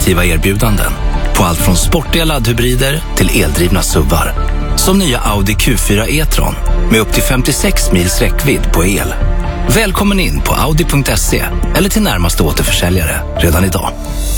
attraktiva erbjudanden på allt från sportiga laddhybrider till eldrivna SUVar. Som nya Audi Q4 e-tron med upp till 56 mils räckvidd på el. Välkommen in på audi.se eller till närmaste återförsäljare redan idag.